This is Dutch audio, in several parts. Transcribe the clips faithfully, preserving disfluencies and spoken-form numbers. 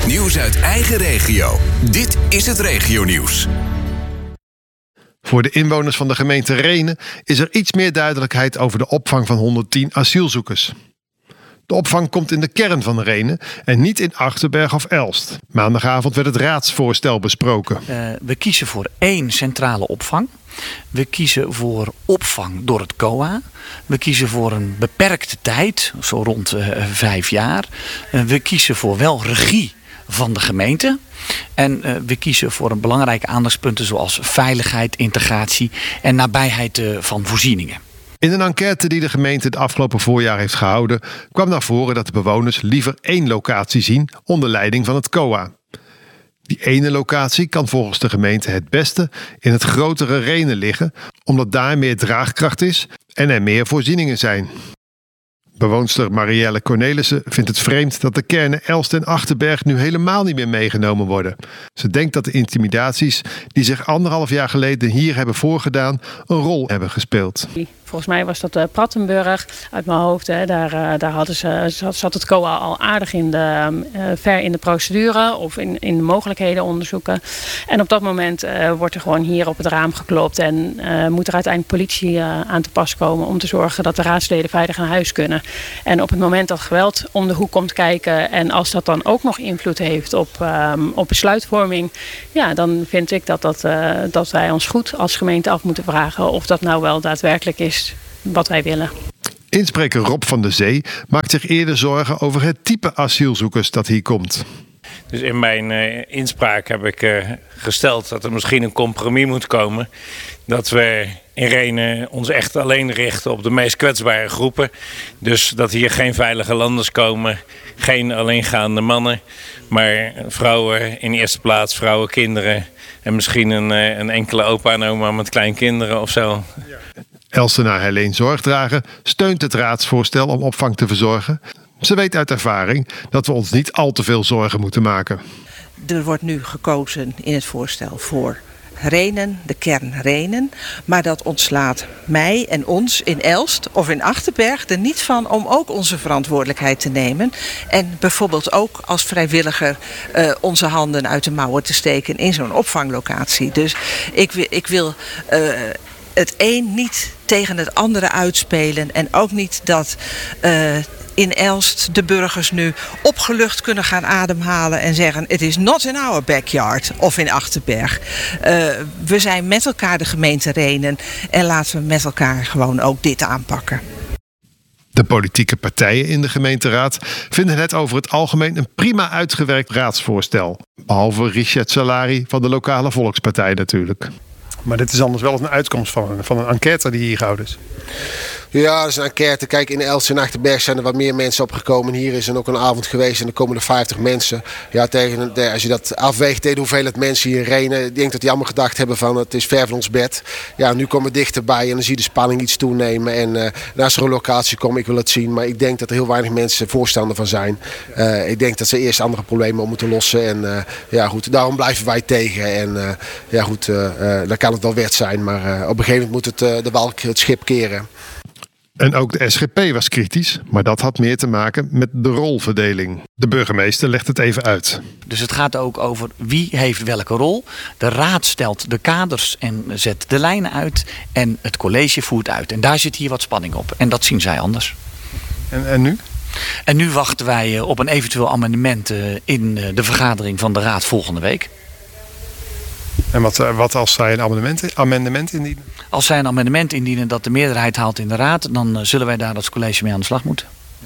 Het nieuws uit eigen regio. Dit is het Regionieuws. Voor de inwoners van de gemeente Rhenen is er iets meer duidelijkheid over de opvang van honderdtien asielzoekers. De opvang komt in de kern van Rhenen en niet in Achterberg of Elst. Maandagavond werd het raadsvoorstel besproken. Uh, we kiezen voor één centrale opvang. We kiezen voor opvang door het C O A. We kiezen voor een beperkte tijd, zo rond uh, vijf jaar. Uh, we kiezen voor wel regie van de gemeente. En uh, we kiezen voor een belangrijke aandachtspunten zoals veiligheid, integratie en nabijheid uh, van voorzieningen. In een enquête die de gemeente het afgelopen voorjaar heeft gehouden, kwam naar voren dat de bewoners liever één locatie zien onder leiding van het C O A. Die ene locatie kan volgens de gemeente het beste in het grotere Rhenen liggen, omdat daar meer draagkracht is en er meer voorzieningen zijn. Bewoonster Marielle Cornelissen vindt het vreemd dat de kernen Elst en Achterberg nu helemaal niet meer meegenomen worden. Ze denkt dat de intimidaties die zich anderhalf jaar geleden hier hebben voorgedaan een rol hebben gespeeld. Volgens mij was dat uh, Prattenburg uit mijn hoofd. Hè. Daar, uh, daar hadden ze, zat, zat het C O A al aardig in de, uh, ver in de procedure of in, in de mogelijkheden onderzoeken. En op dat moment uh, wordt er gewoon hier op het raam geklopt en uh, moet er uiteindelijk politie uh, aan te pas komen om te zorgen dat de raadsleden veilig naar huis kunnen. En op het moment dat geweld om de hoek komt kijken en als dat dan ook nog invloed heeft op, um, op besluitvorming, ja, dan vind ik dat, dat, uh, dat wij ons goed als gemeente af moeten vragen of dat nou wel daadwerkelijk is wat wij willen. Inspreker Rob van der Zee maakt zich eerder zorgen over het type asielzoekers dat hier komt. Dus in mijn uh, inspraak heb ik uh, gesteld dat er misschien een compromis moet komen. Dat we in Rhenen ons echt alleen richten op de meest kwetsbare groepen. Dus dat hier geen veilige landers komen, geen alleengaande mannen. Maar vrouwen in eerste plaats, vrouwen, kinderen. En misschien een, uh, een enkele opa en oma met kleinkinderen of zo. Ja. Elstenaar Helene Zorgdrager steunt het raadsvoorstel om opvang te verzorgen. Ze weet uit ervaring dat we ons niet al te veel zorgen moeten maken. Er wordt nu gekozen in het voorstel voor Rhenen, de kern Rhenen. Maar dat ontslaat mij en ons in Elst of in Achterberg er niet van om ook onze verantwoordelijkheid te nemen. En bijvoorbeeld ook als vrijwilliger uh, onze handen uit de mouwen te steken in zo'n opvanglocatie. Dus ik, ik wil Uh, het een niet tegen het andere uitspelen. En ook niet dat uh, in Elst de burgers nu opgelucht kunnen gaan ademhalen en zeggen het is not in our backyard of in Achterberg. Uh, we zijn met elkaar de gemeente Rhenen en laten we met elkaar gewoon ook dit aanpakken. De politieke partijen in de gemeenteraad vinden het over het algemeen een prima uitgewerkt raadsvoorstel. Behalve Richard Salari van de lokale Volkspartij natuurlijk. Maar dit is anders wel eens een uitkomst van een, van een enquête die hier gehouden is. Ja, dat is een enquête. Kijk, in Elst en Achterberg zijn er wat meer mensen opgekomen. Hier is er ook een avond geweest en er komen er vijftig mensen. Ja, tegen, als je dat afweegt tegen de hoeveelheid mensen hier in Rhenen, ik denk dat die allemaal gedacht hebben van het is ver van ons bed. Ja, nu komen we dichterbij en dan zie je de spanning iets toenemen. En uh, als er een locatie komt, ik wil het zien. Maar ik denk dat er heel weinig mensen voorstander van zijn. Uh, ik denk dat ze eerst andere problemen op moeten lossen. En uh, ja, goed, daarom blijven wij tegen. En uh, ja, goed, uh, uh, dan kan het wel wet zijn. Maar uh, op een gegeven moment moet het, uh, de walk het schip keren. En ook de S G P was kritisch, maar dat had meer te maken met de rolverdeling. De burgemeester legt het even uit. Dus het gaat ook over wie heeft welke rol. De raad stelt de kaders en zet de lijnen uit. En het college voert uit. En daar zit hier wat spanning op. En dat zien zij anders. En, en nu? En nu wachten wij op een eventueel amendement in de vergadering van de raad volgende week. En wat, wat als zij een amendement, amendement indienen? Als zij een amendement indienen dat de meerderheid haalt in de raad, dan zullen wij daar als college mee aan de slag moeten.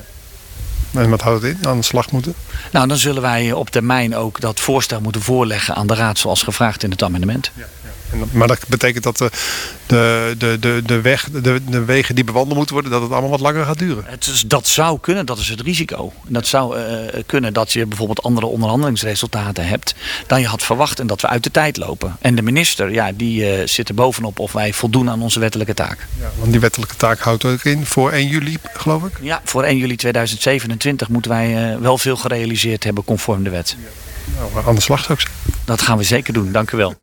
En wat houdt het in, aan de slag moeten? Nou, dan zullen wij op termijn ook dat voorstel moeten voorleggen aan de raad zoals gevraagd in het amendement. Ja, ja. En, maar dat betekent dat de, de, de, de, de, weg, de, de wegen die bewandeld moeten worden, dat het allemaal wat langer gaat duren? Het is, dat zou kunnen, dat is het risico. Dat zou uh, kunnen dat je bijvoorbeeld andere onderhandelingsresultaten hebt dan je had verwacht en dat we uit de tijd lopen. En de minister, ja, die uh, zit er bovenop of wij voldoen aan onze wettelijke taak. Ja, want die wettelijke taak houdt ook in voor één juli, geloof ik? Ja, voor één juli tweeduizend zevenentwintig moeten wij uh, wel veel gerealiseerd hebben conform de wet. Ja. Nou, aan de slag zou ik zeggen. Dat gaan we zeker doen, dank u wel.